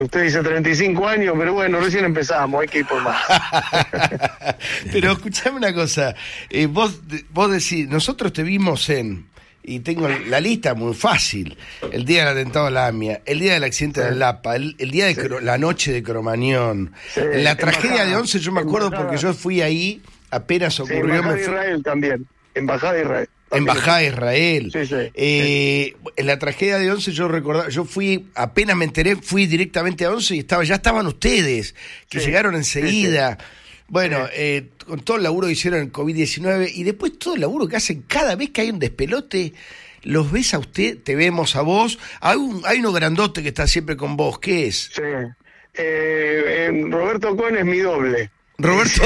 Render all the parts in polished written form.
Usted dice 35 años, pero bueno, recién empezamos, hay que ir por más. Pero escuchame una cosa, vos decís, nosotros te vimos y tengo la lista muy fácil, el día del atentado a la AMIA, el día del accidente de Lapa, el día de la noche de Cromañón, la tragedia de 11, yo me acuerdo porque yo fui ahí, apenas ocurrió. Embajada de Israel también, Embajada de Israel. Embajada de Israel. Sí. En la tragedia de 11 yo recordaba, yo fui, apenas me enteré, fui directamente a 11 y ya estaban ustedes, que llegaron enseguida. Sí. Bueno, con todo el laburo que hicieron en COVID-19 y después todo el laburo que hacen cada vez que hay un despelote, los ves a usted, te vemos a vos. Hay uno grandote que está siempre con vos, ¿qué es? Sí. Roberto Cohen es mi doble. Roberto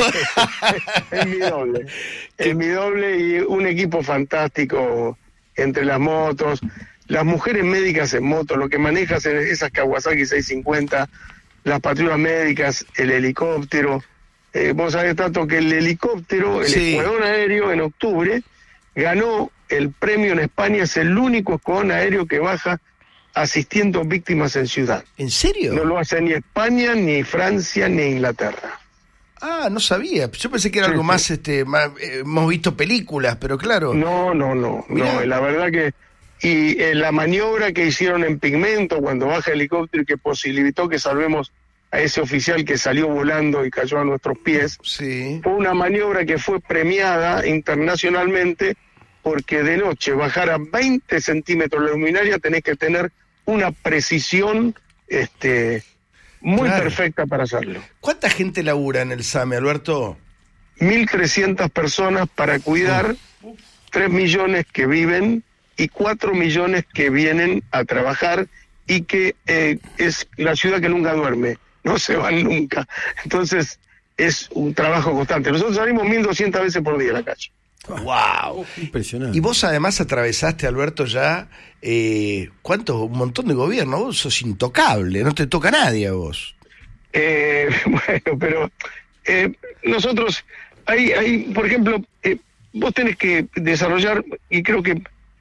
es mi doble y un equipo fantástico entre las motos, las mujeres médicas en moto, lo que manejas en esas Kawasaki 650, las patrullas médicas, el helicóptero. Vos sabés, Tato, que el helicóptero, el escuadrón aéreo en octubre ganó el premio en España, es el único escuadrón aéreo que baja asistiendo víctimas en ciudad. ¿En serio? No lo hace ni España, ni Francia, ni Inglaterra. Ah, no sabía. Yo pensé que era algo más, hemos visto películas, pero claro. No, la verdad que... Y la maniobra que hicieron en Pigmento cuando baja el helicóptero y que posibilitó que salvemos a ese oficial que salió volando y cayó a nuestros pies, fue una maniobra que fue premiada internacionalmente porque de noche bajar a 20 centímetros la luminaria tenés que tener una precisión muy perfecta para hacerlo. ¿Cuánta gente labura en el SAME, Alberto? 1.300 personas para cuidar 3 millones que viven y 4 millones que vienen a trabajar y que es la ciudad que nunca duerme, no se van nunca. Entonces es un trabajo constante. Nosotros salimos 1.200 veces por día a la calle. ¡Wow! Impresionante. Y vos además atravesaste, Alberto, ya un montón de gobiernos. Vos sos intocable, no te toca nadie a vos. Bueno, pero nosotros, hay por ejemplo, vos tenés que desarrollar, y creo que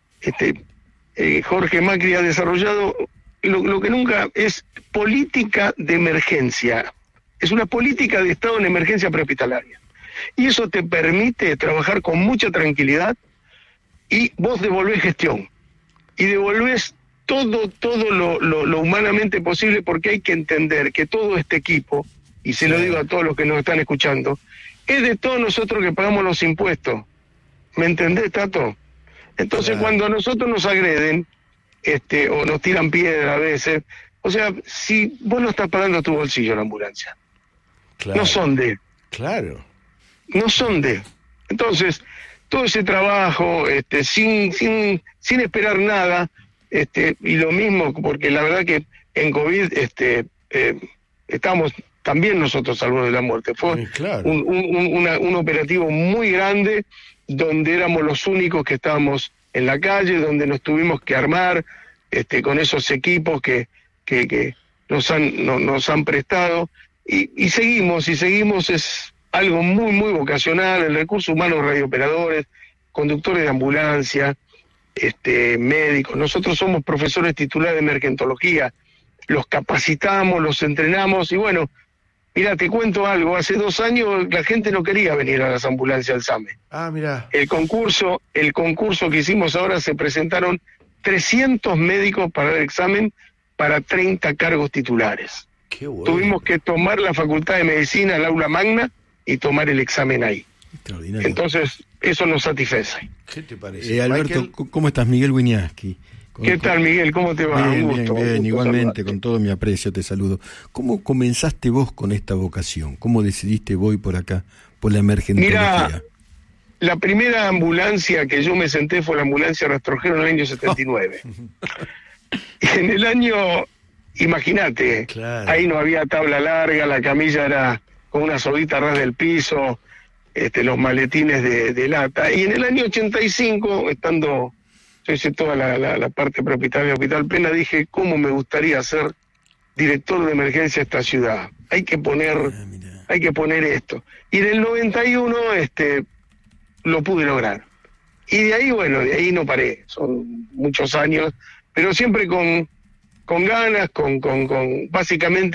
Jorge Macri ha desarrollado lo que nunca es política de emergencia. Es una política de estado en emergencia prehospitalaria. Y eso te permite trabajar con mucha tranquilidad y vos devolvés gestión. Y devolvés todo lo humanamente posible, porque hay que entender que todo este equipo, y se lo digo a todos los que nos están escuchando, es de todos nosotros que pagamos los impuestos. ¿Me entendés, Tato? Entonces cuando a nosotros nos agreden, o nos tiran piedra a veces, o sea, si vos no estás pagando tu bolsillo la ambulancia, no son de... No son de... Entonces, todo ese trabajo, sin esperar nada, y lo mismo, porque la verdad que en COVID estamos también nosotros al borde de la muerte. Fue un operativo muy grande, donde éramos los únicos que estábamos en la calle, donde nos tuvimos que armar con esos equipos que nos han prestado, y seguimos, es algo muy, muy vocacional, el recurso humano de radiooperadores, conductores de ambulancia, médicos. Nosotros somos profesores titulares de emergentología, los capacitamos, los entrenamos, y bueno, mira, te cuento algo, hace 2 años la gente no quería venir a las ambulancias del SAME. Ah, mira. El concurso que hicimos ahora, se presentaron 300 médicos para el examen para 30 cargos titulares. Qué bueno. Tuvimos que tomar la Facultad de Medicina, el aula magna, y tomar el examen ahí. Extraordinario. Entonces, eso nos satisface. ¿Qué te parece? Alberto, Michael, ¿cómo estás? Miguel Wiñaski. ¿Qué tal, Miguel? ¿Cómo te va? Bien, un gusto igualmente, saludarte. con todo mi aprecio te saludo. ¿Cómo comenzaste vos con esta vocación? ¿Cómo decidiste voy por acá, por la emergentología? Mirá, la primera ambulancia que yo me senté fue la ambulancia Rastrojero en el año 79. Y en el año, imagínate, ahí no había tabla larga, la camilla era con una soguita a ras del piso, los maletines de lata. Y en el año 85, estando... Yo hice toda la parte propietaria de Hospital Pena, dije, ¿cómo me gustaría ser director de emergencia de esta ciudad? Hay que poner esto. Y en el 91 lo pude lograr. Y de ahí, bueno, de ahí no paré. Son muchos años, pero siempre con con ganas, con básicamente